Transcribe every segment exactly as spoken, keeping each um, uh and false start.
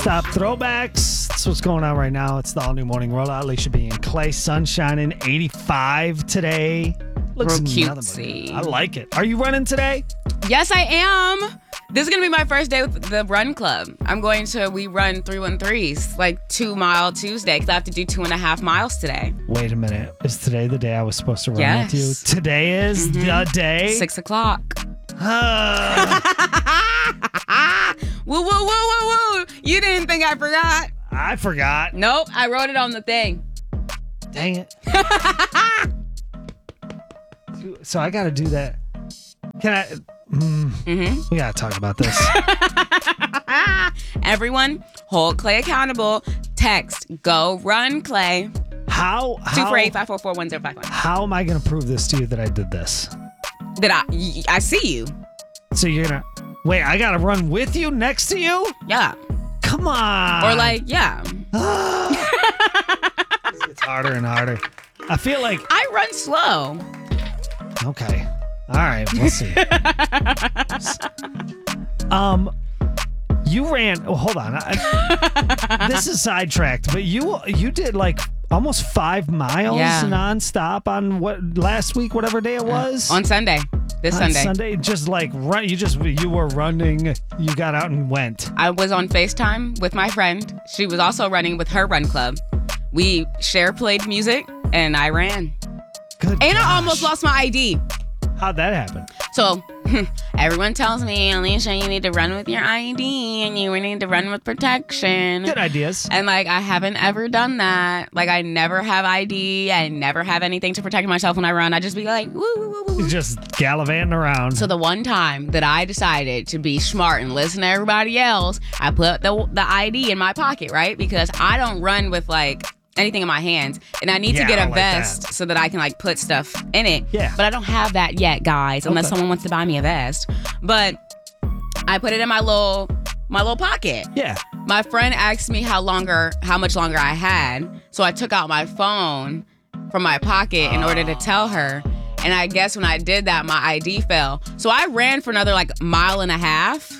Top throwbacks. That's what's going on right now. It's the all new morning rollout. Alicia B and Clay. Sun shining. eighty-five today. Looks Real another cutesy. one. I like it. Are you running today? Yes, I am. This is going to be my first day with the run club. I'm going to, we run three one threes, like two mile Tuesday, because I have to do two and a half miles today. Wait a minute. Is today the day I was supposed to run Yes. with you? Today is Mm-hmm. the day? Six o'clock. Uh, Woo, woo, woo, woo, woo. You didn't think I forgot? I forgot. Nope, I wrote it on the thing. Dang it. So I got to do that. Can I? Mm, Mm-hmm. We got to talk about this. Everyone, hold Clay accountable. Text, go run, Clay. How? two how four eight, five four four, one zero five one. How am I going to prove this to you that I did this? Did I? y- I see you. So you're going to... Wait, I got to run with you, next to you? Yeah. Come on. Or like, yeah. It's harder and harder. I feel like... I run slow. Okay. All right, we'll see. um, you ran... Oh, hold on. I, this is sidetracked, but you you did like almost five miles Yeah. nonstop on what last week, whatever day it was? On Sunday. This On Sunday. Sunday, just like run. You just you were running. You got out and went. I was on FaceTime with my friend. She was also running with her run club. We share played music and I ran. Good. And gosh. I almost lost my I D. How'd that happen? So everyone tells me, Alicia, you need to run with your I D and you need to run with protection. Good ideas. And like, I haven't ever done that. Like, I never have I D. I never have anything to protect myself when I run. I just be like, woo, woo, woo, woo. You're just gallivanting around. So the one time that I decided to be smart and listen to everybody else, I put the the I D in my pocket, right? Because I don't run with like anything in my hands, and I need Yeah, to get I a like that. vest so that I can like put stuff in it. Yeah. But I don't have that yet, guys, unless Okay. someone wants to buy me a vest. But I put it in my little my little pocket. yeah. My friend asked me how longer, how much longer I had, so I took out my phone from my pocket in order to tell her. And I guess when I did that, my I D fell. So I ran for another like mile and a half.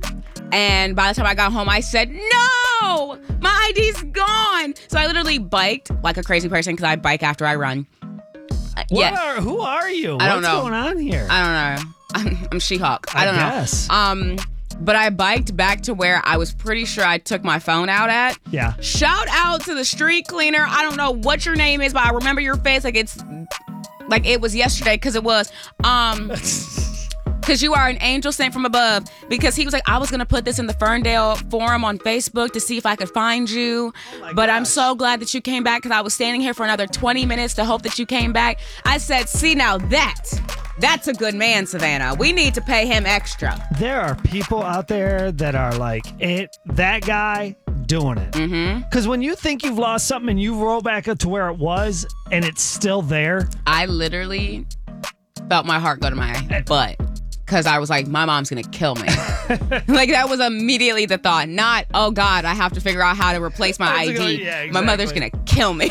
And by the time I got home, I said, no, my I D's gone. So I literally biked like a crazy person because I bike after I run. Uh, What yeah, are, who are you? I don't What's know. going on here? I don't know. I'm, I'm She-Hulk. I, I don't guess. know. Um, but I biked back to where I was pretty sure I took my phone out at. yeah. Shout out to the street cleaner. I don't know what your name is, but I remember your face like it's like it was yesterday because it was. Um, because you are an angel sent from above. Because he was like, I was gonna put this in the Ferndale forum on Facebook to see if I could find you, my but I'm gosh. so glad that you came back because I was standing here for another twenty minutes to hope that you came back. I said, see now that. That's a good man, Savannah. We need to pay him extra. There are people out there that are like, it, that guy doing it. Mm-hmm. Because when you think you've lost something and you roll back up to where it was and it's still there, I literally felt my heart go to my butt because I was like, my mom's going to kill me. Like, that was immediately the thought. Not, oh, God, I have to figure out how to replace my That's I a D. good- yeah, My mother's exactly. going to kill me.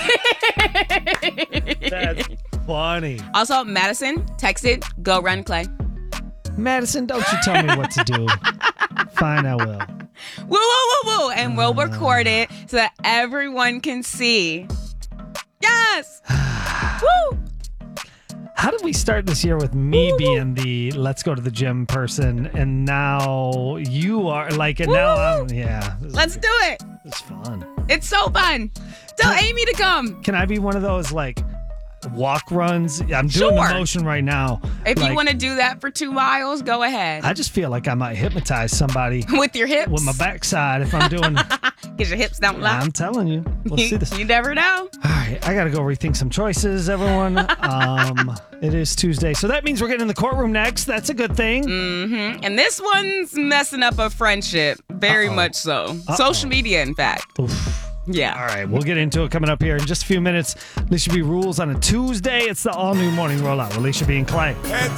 that's funny. Also, Madison texted, go run, Clay. Madison, don't you tell me what to do. Fine, I will. Woo, woo, woo, woo. And we'll record it so that everyone can see. Yes. Woo. How did we start this year with me Woo. being the let's go to the gym person, and now you are like, and now I'm, yeah. This, Let's do it. It's fun. It's so fun. Tell Can- Amy to come. Can I be one of those like walk runs? I'm doing Sure. the motion right now. If Like, you want to do that for two miles, go ahead. I just feel like I might hypnotize somebody With your hips. with my backside if I'm doing. Because your hips don't lie. I'm telling you. We'll see You, this. you never know. All right, I got to go rethink some choices, everyone. um, it is Tuesday, so that means we're getting in the courtroom next. That's a good thing. hmm And this one's messing up a friendship. Very Uh-oh. much so. Uh-oh. Social media, in fact. Oof. Yeah. All right, we'll get into it coming up here in just a few minutes. Alicia B rules on a Tuesday. It's the all-new morning rollout with Alicia B and Clay.